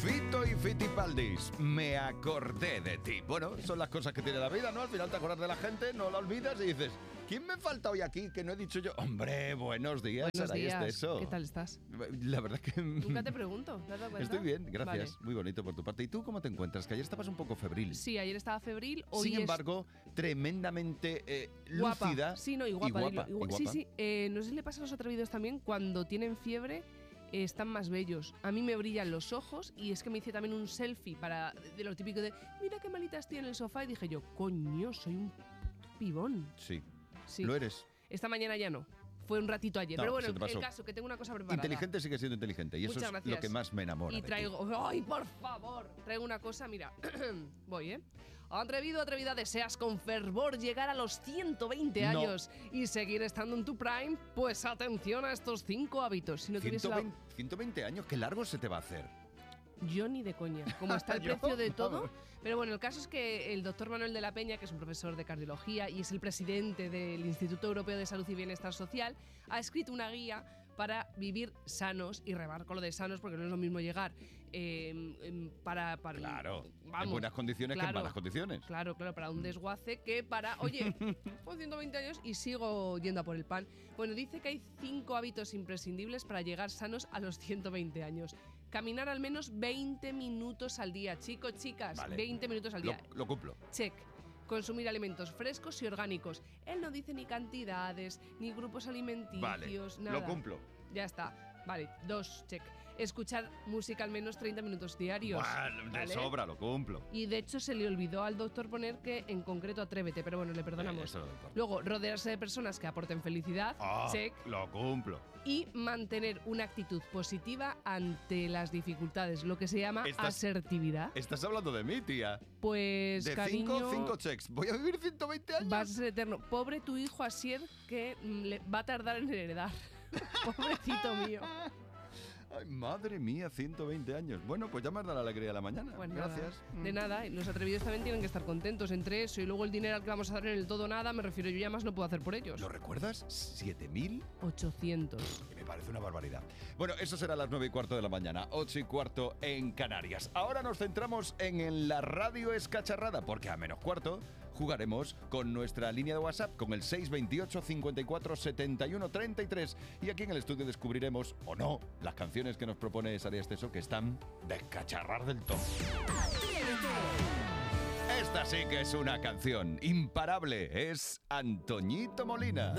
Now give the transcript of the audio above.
Fito y Fitipaldis, me acordé de ti. Bueno, son las cosas que tiene la vida, ¿no? Al final te acuerdas de la gente, no la olvidas y dices, ¿quién me falta hoy aquí que no he dicho yo? Hombre, buenos días, Buenos días. Esteso. ¿Qué tal estás? La verdad que... Nunca te pregunto, ¿te has dado cuenta? Estoy bien, gracias. Vale. Muy bonito por tu parte. ¿Y tú cómo te encuentras? Que ayer estabas un poco febril. Sí, ayer estaba febril, hoy Sin embargo, tremendamente guapa. lúcida. Sí, no, y guapa. Y guapa. Sí, sí. No sé si le pasa a los atrevidos también, cuando tienen fiebre están más bellos. A mí me brillan los ojos y es que me hice también un selfie de lo típico de mira qué malita estoy en el sofá y dije yo, coño, soy un pibón. Sí, Sí. lo eres. Esta mañana ya no. Fue un ratito ayer. No, Pero bueno, se te pasó. el caso, que tengo una cosa preparada. Inteligente sigue siendo inteligente y eso Muchas es gracias. lo que más me enamora. Y de ti. traigo... ¡Ay, por favor! Traigo una cosa, mira. Voy, ¿eh? Atrevido, atrevida, deseas con fervor llegar a los 120 No. años y seguir estando en tu prime. Pues atención a estos 5 hábitos. Si no tuviese 120 años, qué largo se te va a hacer. Yo ni de coña, como está el Yo, precio de todo. vamos. Pero bueno, el caso es que el doctor Manuel de la Peña, que es un profesor de cardiología y es el presidente del Instituto Europeo de Salud y Bienestar Social, ha escrito una guía para vivir sanos, y remarco lo de sanos porque no es lo mismo llegar para Claro, vamos, en buenas condiciones que en malas condiciones. Claro, para un desguace que para, oye, con 120 años y sigo yendo a por el pan. Bueno, dice que hay 5 hábitos imprescindibles para llegar sanos a los 120 años. Caminar al menos 20 minutos al día, chicos, chicas, Vale. 20 minutos al día. Lo cumplo. Check. Consumir alimentos frescos y orgánicos. Él no dice ni cantidades, ni grupos alimenticios, Vale, nada. lo cumplo. Ya está. Vale, 2, check. Escuchar música al menos 30 minutos diarios. Bueno, de ¿vale? sobra, lo cumplo. Y de hecho se le olvidó al doctor poner que en concreto atrévete, pero bueno, le perdonamos. Eso, doctor. Luego, rodearse de personas que aporten felicidad. Check. Lo cumplo. Y mantener una actitud positiva ante las dificultades, lo que se llama asertividad. Estás hablando de mí, tía. Pues, De cariño, 5 checks. ¿Voy a vivir 120 años? vas a ser eterno. Pobre tu hijo Asier, que le va a tardar en heredar. Pobrecito mío. Ay, madre mía, 120 años. Bueno, pues ya me has dado la alegría de la mañana. Pues nada, Gracias. de nada. Y los atrevidos también tienen que estar contentos entre eso y luego el dinero al que vamos a dar en el todo nada, me refiero, yo ya más no puedo hacer por ellos. ¿Lo recuerdas? 7.000. 800. Que me parece una barbaridad. Bueno, eso será a las 9:15 de la mañana, 8:15 en Canarias. Ahora nos centramos en la radio escacharrada, porque a -15 jugaremos con nuestra línea de WhatsApp, con el 628 54 71 33. Y aquí en el estudio descubriremos, o no, las canciones que nos propone Sara Esteso, que están de escacharrar del todo. Esta sí que es una canción imparable. Es Antoñito Molina.